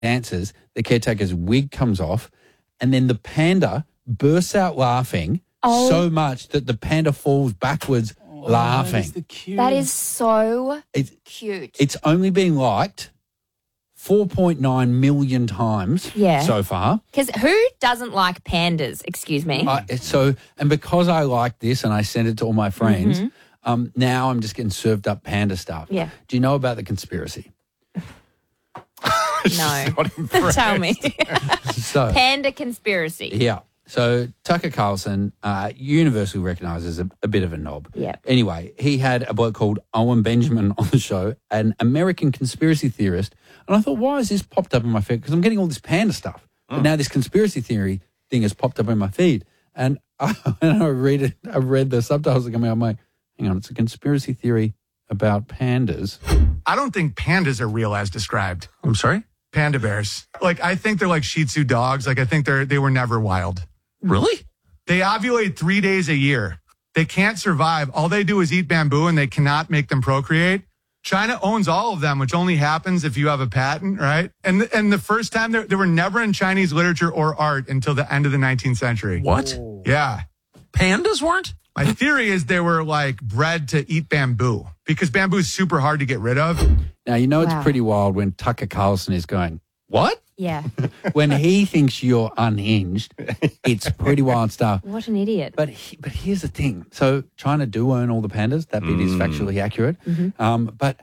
dances, the caretaker's wig comes off, and then the panda bursts out laughing so much that the panda falls backwards laughing. That is so cute. It's only been liked 4.9 million times so far. Because who doesn't like pandas? Excuse me. And because I like this and I sent it to all my friends, now I'm just getting served up panda stuff. Yeah. Do you know about the conspiracy? No. Tell me. So, Panda conspiracy. yeah. So Tucker Carlson, universally recognised as a bit of a knob. Yeah. Anyway, he had a bloke called Owen Benjamin on the show, an American conspiracy theorist. And I thought, why has this popped up in my feed? Because I'm getting all this panda stuff. But now this conspiracy theory thing has popped up in my feed. And I read the subtitles that come out. I'm like, hang on, it's a conspiracy theory about pandas. I don't think pandas are real as described. I'm sorry? Panda bears. Like, I think they're like Shih Tzu dogs. Like, I think they were never wild. Really? They ovulate 3 days a year. They can't survive. All they do is eat bamboo and they cannot make them procreate. China owns all of them, which only happens if you have a patent, right? And the first time they were never in Chinese literature or art until the end of the 19th century. What? Yeah. Pandas weren't? My theory is they were like bred to eat bamboo because bamboo is super hard to get rid of. Now, you know it's pretty wild when Tucker Carlson is going, what? Yeah. When he thinks you're unhinged, it's pretty wild stuff. What an idiot. But here's the thing. So China do own all the pandas. That bit is factually accurate. But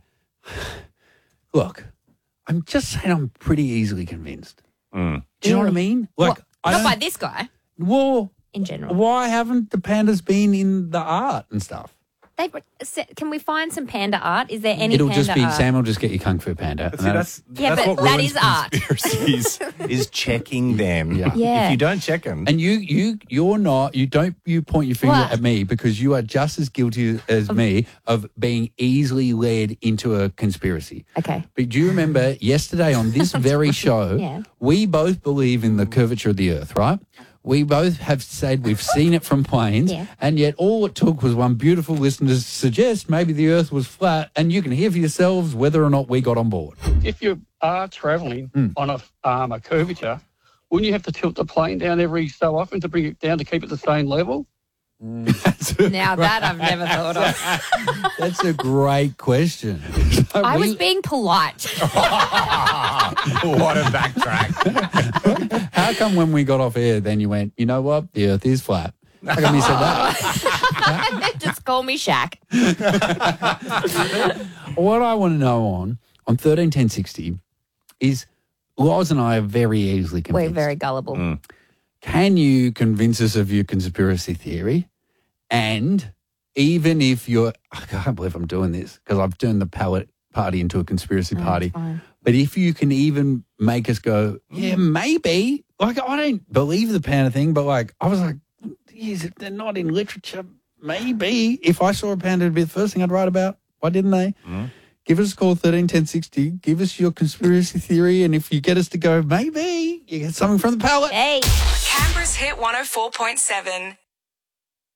look, I'm just saying I'm pretty easily convinced. Do you know what I mean? Like, not by this guy. Well, in general. Why haven't the pandas been in the art and stuff? Can we find some panda art? Is there any It'll panda just be, art? Sam will just get you Kung Fu Panda. See, that's but what that ruins is art. conspiracies, is checking them. Yeah. If you don't check them. And you're not, you point your finger at me because you are just as guilty as me of being easily led into a conspiracy. Okay. But do you remember yesterday on this very show, we both believe in the curvature of the earth, right? We both have said we've seen it from planes, and yet all it took was one beautiful listener to suggest maybe the earth was flat, and you can hear for yourselves whether or not we got on board. If you are travelling on a curvature, wouldn't you have to tilt the plane down every so often to bring it down to keep it the same level? Now that I've never thought of. That's a great question. I was being polite. What a backtrack. How come when we got off air, then you went, you know what, the earth is flat? How come you said that? Just call me Shaq. What I want to know on 131060 is Loz and I are very easily convinced. We're very gullible. Can you convince us of your conspiracy theory? And even if I can't believe I'm doing this because I've turned the pallet party into a conspiracy party. But if you can even make us go, yeah, maybe. Like, I don't believe the panda thing, but like, I was like, geez, if they're not in literature, maybe. If I saw a panda, it'd be the first thing I'd write about. Why didn't they? Give us a call, 131060. Give us your conspiracy theory. And if you get us to go, maybe, you get something from the pallet. Hey. Canberra's Hit 104.7.